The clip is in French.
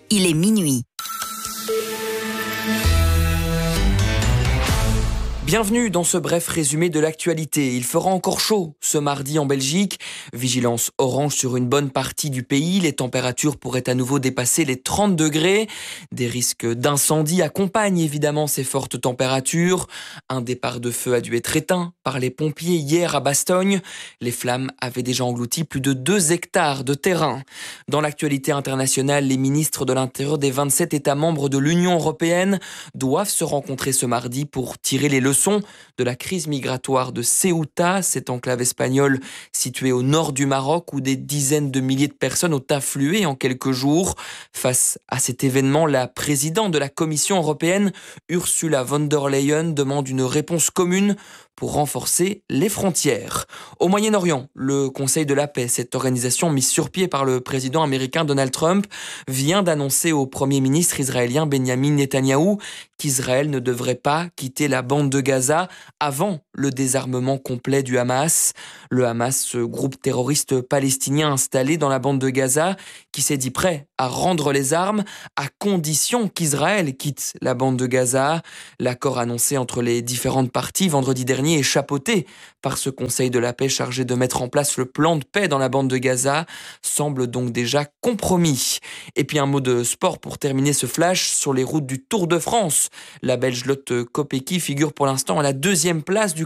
il est minuit. Bienvenue dans ce bref résumé de l'actualité. Il fera encore chaud ce mardi en Belgique. Vigilance orange sur une bonne partie du pays. Les températures pourraient à nouveau dépasser les 30 degrés. Des risques d'incendie accompagnent évidemment ces fortes températures. Un départ de feu a dû être éteint par les pompiers hier à Bastogne. Les flammes avaient déjà englouti plus de 2 hectares de terrain. Dans l'actualité internationale, les ministres de l'Intérieur des 27 États membres de l'Union européenne doivent se rencontrer ce mardi pour tirer les leçons de la crise migratoire de Ceuta, cette enclave espagnole située au nord du Maroc où des dizaines de milliers de personnes ont afflué en quelques jours. Face à cet événement, la présidente de la Commission européenne, Ursula von der Leyen, demande une réponse commune pour renforcer les frontières. Au Moyen-Orient, le Conseil de la paix, cette organisation mise sur pied par le président américain Donald Trump, vient d'annoncer au Premier ministre israélien Benjamin Netanyahou qu'Israël ne devrait pas quitter la bande de Gaza avant le désarmement complet du Hamas. Le Hamas, ce groupe terroriste palestinien installé dans la bande de Gaza, qui s'est dit prêt à rendre les armes à condition qu'Israël quitte la bande de Gaza. L'accord annoncé entre les différentes parties vendredi dernier est chapeauté par ce Conseil de la paix chargé de mettre en place le plan de paix dans la bande de Gaza, semble donc déjà compromis. Et puis un mot de sport pour terminer ce flash sur les routes du Tour de France. La Belge Lotte Kopecky figure pour l'instant à la 2e place du